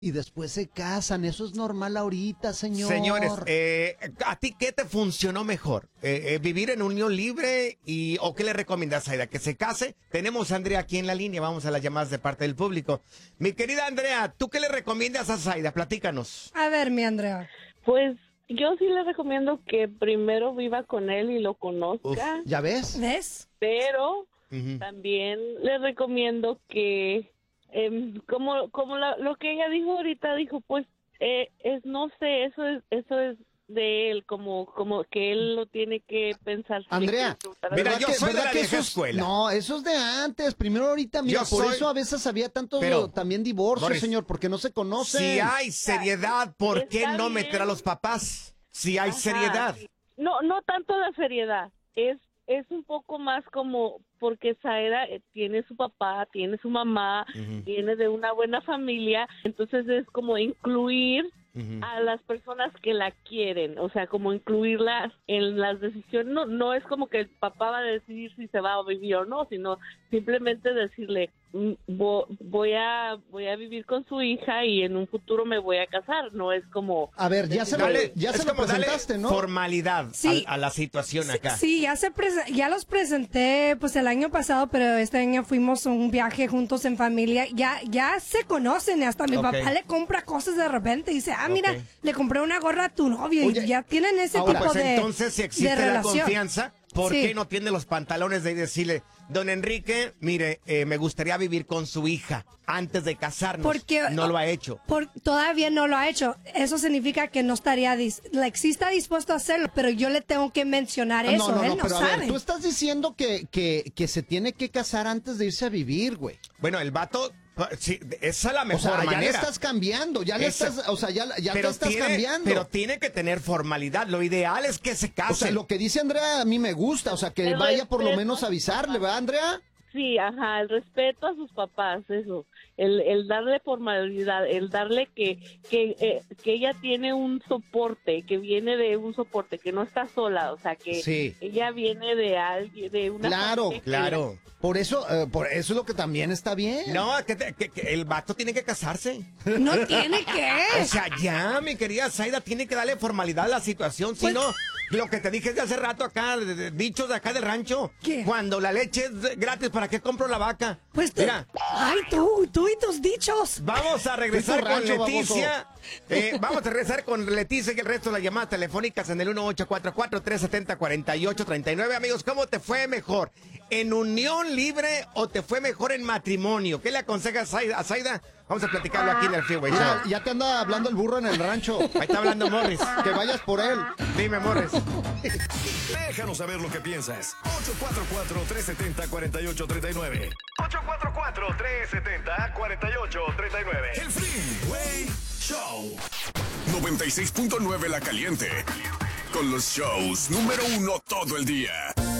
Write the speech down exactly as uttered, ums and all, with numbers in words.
y después se casan. Eso es normal ahorita, señor. Señores, eh, ¿a ti qué te funcionó mejor? Eh, eh, ¿Vivir en unión libre y o qué le recomiendas, Zaida? ¿Que se case? Tenemos a Andrea aquí en la línea, vamos a las llamadas de parte del público. Mi querida Andrea, ¿tú qué le recomiendas a Zaida? Platícanos. A ver, mi Andrea. Pues yo sí le recomiendo que primero viva con él y lo conozca. Uf, ¿ya ves? ¿Ves? Pero Uh-huh. también le recomiendo que, eh, como como la, lo que ella dijo ahorita, dijo, pues, eh, es no sé, eso es eso es de él, como como que él lo tiene que pensar. Andrea, mira, yo que, soy de la que vieja eso es- escuela. No, eso es de antes. Primero ahorita, mira, Yo por soy- eso a veces había tanto Pero, también divorcio, Boris, señor, porque no se conocen. Si hay seriedad, ¿por qué Está no bien. meter a los papás? Si hay Ajá. seriedad. No, no tanto la seriedad, es es un poco más como porque Zaida eh, tiene su papá, tiene su mamá, Ujú. viene de una buena familia, entonces es como incluir Ujú. a las personas que la quieren, o sea, como incluirla en las decisiones. No, no es como que el papá va a decidir si se va a vivir o no, sino simplemente decirle, mm, vo- voy a voy a vivir con su hija y en un futuro me voy a casar. No es como A ver, ya se lo, Dale, ya es se lo como darle presentaste, ¿no? formalidad Sí. a, a la situación acá. Sí, ya se prese- ya los presenté pues el año pasado, pero este año fuimos a un viaje juntos en familia. Ya ya se conocen, hasta mi Ok. papá le compra cosas de repente y dice, "Ah, mira, Ok. le compré una gorra a tu novio." Oye, y ya tienen ese ahora, tipo Pues de entonces, si de existe la relación. confianza, ¿por Sí. qué no tiene los pantalones de decirle, don Enrique, mire, eh, me gustaría vivir con su hija antes de casarnos? Porque no lo ha hecho. Por, todavía no lo ha hecho. Eso significa que no estaría, dis- like, sí está dispuesto a hacerlo, pero yo le tengo que mencionar eso. no, no, Él no, no pero a sabe. ver, tú estás diciendo que, que, que se tiene que casar antes de irse a vivir, güey. Bueno, el vato, pa- sí, esa es la O mejor sea, ya le manera. estás cambiando, ya le Esa- estás, o sea, ya, ya te pero estás tiene, cambiando. Pero tiene que tener formalidad. Lo ideal es que se case. O sea, lo que dice Andrea a mí me gusta, o sea, que El vaya por lo respeto. menos a avisarle, ¿verdad, Andrea? Sí, ajá, el respeto a sus papás, eso, el, el darle formalidad, el darle que que, eh, que ella tiene un soporte, que viene de un soporte, que no está sola, o sea, que Sí. ella viene de alguien, de una Claro, familia que Claro. Por eso, eh, por eso es lo que también está bien. No, que, te- que- que el vato tiene que casarse. No tiene que. O sea, ya, mi querida Zaida, tiene que darle formalidad a la situación. Si Pues- no, lo que te dije de hace rato acá, de- de- dichos de acá del rancho. ¿Qué? Cuando la leche es gratis, ¿para qué compro la vaca? Pues tú, Mira, ay, tú, tú y tus dichos. vamos a regresar Es tu con rancho, Leticia. Eh, vamos a regresar con Leticia y el resto de las llamadas telefónicas en el uno ocho cuatro cuatro, tres siete cero, cuatro ocho tres nueve. Amigos, ¿cómo te fue mejor? ¿En unión libre o te fue mejor en matrimonio? ¿Qué le aconsejas a Zaida? a Zaida? Vamos a platicarlo aquí en el Freeway Mira, Show. ya te anda hablando el burro en el rancho. Ahí está hablando Morris. Que vayas por él. Dime, Morris. Déjanos saber lo que piensas. ocho cuatro cuatro, tres siete cero, cuatro ocho tres nueve. ocho cuatro cuatro, tres siete cero, cuatro ocho tres nueve. El Freeway Show. noventa y seis punto nueve La Caliente. Con los shows número uno todo el día.